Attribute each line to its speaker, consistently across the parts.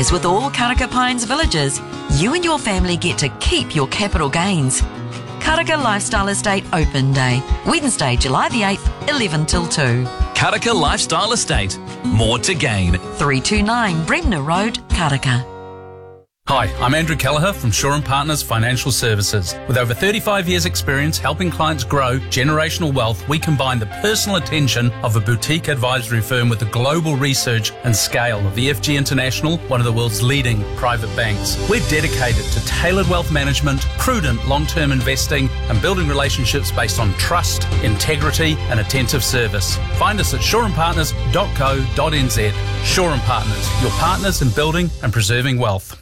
Speaker 1: As with all Karaka Pines villages, you and your family get to keep your capital gains. Karaka Lifestyle Estate Open Day, Wednesday, July the 8th, 11 till 2.
Speaker 2: Karaka Lifestyle Estate. More to gain.
Speaker 1: 329 Bremner Road, Karaka.
Speaker 3: Hi, I'm Andrew Kelleher from Shaw & Partners Financial Services. With over 35 years' experience helping clients grow generational wealth, we combine the personal attention of a boutique advisory firm with the global research and scale of EFG International, one of the world's leading private banks. We're dedicated to tailored wealth management, prudent long-term investing, and building relationships based on trust, integrity, and attentive service. Find us at shawandpartners.co.nz. Shaw & Partners, your partners in building and preserving wealth.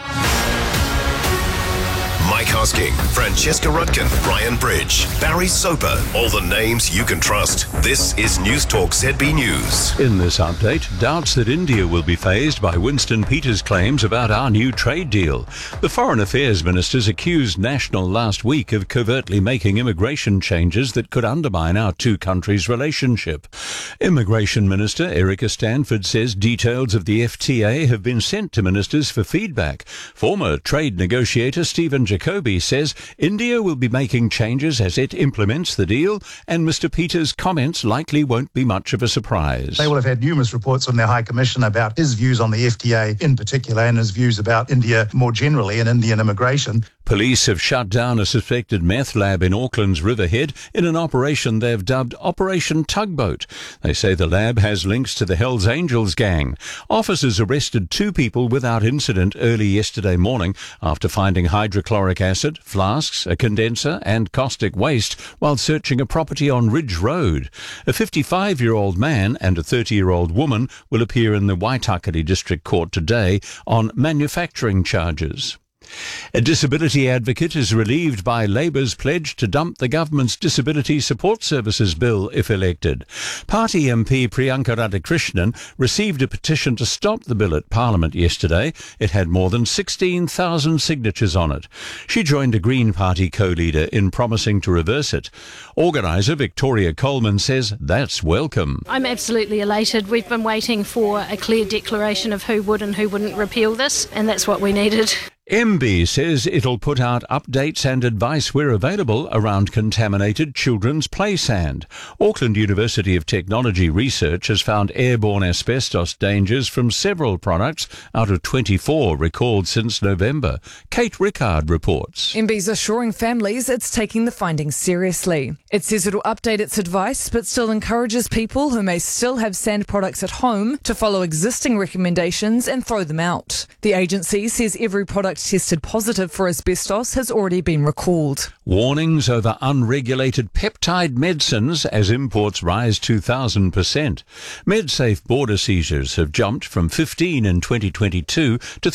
Speaker 4: Mike Hosking, Francesca Rudkin, Brian Bridge, Barry Soper, all the names you can trust. This is News Talk ZB News.
Speaker 5: In this update, doubts that India will be fazed by Winston Peters' claims about our new trade deal. The Foreign Affairs Ministers accused National last week of covertly making immigration changes that could undermine our two countries' relationship. Immigration Minister Erica Stanford says details of the FTA have been sent to ministers for feedback. Former trade negotiator Stephen Jacoby says India will be making changes as it implements the deal, and Mr. Peters' comments likely won't be much of a surprise.
Speaker 6: They will have had numerous reports from their High Commissioner about his views on the FTA in particular and his views about India more generally and Indian immigration.
Speaker 5: Police have shut down a suspected meth lab in Auckland's Riverhead in an operation they've dubbed Operation Tugboat. They say the lab has links to the Hells Angels gang. Officers arrested 2 people without incident early yesterday morning after finding hydrochloric acid, flasks, a condenser and caustic waste while searching a property on Ridge Road. A 55-year-old man and a 30-year-old woman will appear in the Waitakere District Court today on manufacturing charges. A disability advocate is relieved by Labour's pledge to dump the government's Disability Support Services Bill if elected. Party MP Priyanka Radhakrishnan received a petition to stop the bill at Parliament yesterday. It had more than 16,000 signatures on it. She joined a Green Party co-leader in promising to reverse it. Organiser Victoria Coleman says that's welcome.
Speaker 7: I'm absolutely elated. We've been waiting for a clear declaration of who would and who wouldn't repeal this, and that's what we needed.
Speaker 5: MB says it'll put out updates and advice where available around contaminated children's play sand. Auckland University of Technology research has found airborne asbestos dangers from several products out of 24 recalled since November. Kate Rickard reports.
Speaker 8: MB's assuring families it's taking the findings seriously. It says it'll update its advice but still encourages people who may still have sand products at home to follow existing recommendations and throw them out. The agency says every product tested positive for asbestos has already been recalled.
Speaker 5: Warnings over unregulated peptide medicines as imports rise 2,000%. MedSafe border seizures have jumped from 15 in 2022 to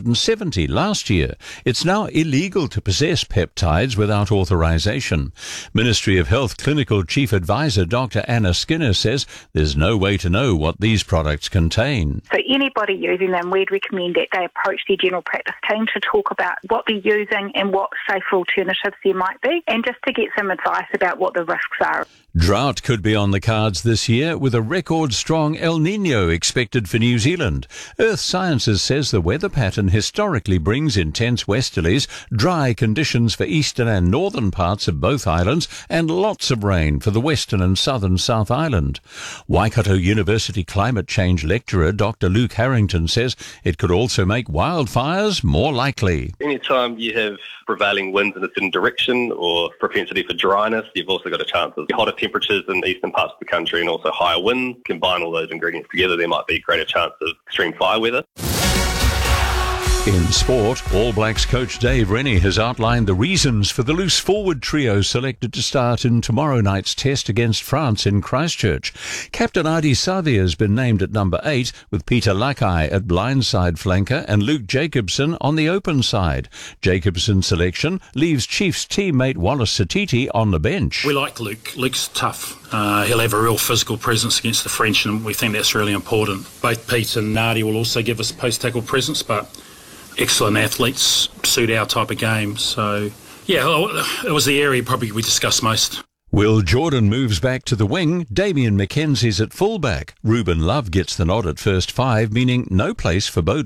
Speaker 5: 370 last year. It's now illegal to possess peptides without authorization. Ministry of Health Clinical Chief Advisor Dr. Anna Skinner says there's no way to know what these products contain.
Speaker 9: So anybody using them, we'd recommend that they approach their general practice team to talk about what they're using and what safer alternatives there might be, and just to get some advice about what the risks are.
Speaker 5: Drought could be on the cards this year with a record-strong El Niño expected for New Zealand. Earth Sciences says the weather pattern historically brings intense westerlies, dry conditions for eastern and northern parts of both islands, and lots of rain for the western and southern South Island. Waikato University climate change lecturer Dr. Luke Harrington says it could also make wildfires more likely.
Speaker 10: Anytime you have prevailing winds in a certain direction or propensity for dryness, you've also got a chance of hotter temperatures in eastern parts of the country and also higher winds. Combine all those ingredients together, there might be a greater chance of extreme fire weather.
Speaker 5: In sport, All Blacks coach Dave Rennie has outlined the reasons for the loose forward trio selected to start in tomorrow night's test against France in Christchurch. Captain Adi Savia has been named at number 8, with Peter Lakai at blindside flanker and Luke Jacobson on the open side. Jacobson's selection leaves Chiefs teammate Wallace Satiti on the bench.
Speaker 11: We like Luke. Luke's tough. He'll have a real physical presence against the French, and we think that's really important. Both Pete and Nadi will also give us post-tackle presence, but excellent athletes, suit our type of game. So, yeah, it was the area probably we discussed most.
Speaker 5: Will Jordan moves back to the wing. Damien McKenzie's at fullback. Ruben Love gets the nod at first 5, meaning no place for Bo